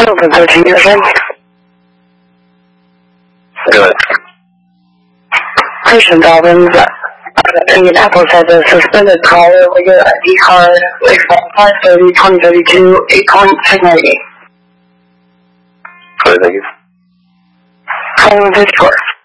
for 13 years old. Good. Person problems. Indianapolis has a suspended caller. We get an ID card. It's 530 2032 8.698. What thank you? Calling Pittsburgh.